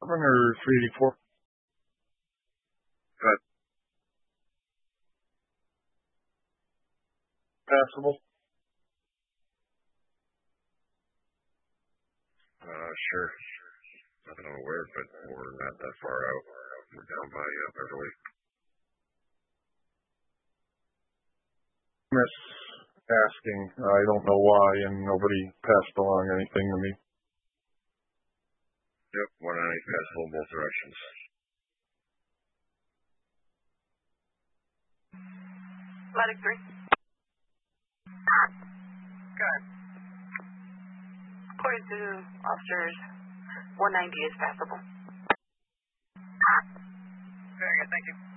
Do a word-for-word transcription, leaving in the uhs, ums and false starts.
seven or three eighty-four? Good. Passable? Uh, sure. Nothing I'm aware of, but we're not that far out. We're down by uh, Beverly. Miss asking. I don't know why, and nobody passed along anything to me. Yep, one ninety passable in both directions. Atlantic three. Good. According to officers, one ninety is passable. Very good, thank you.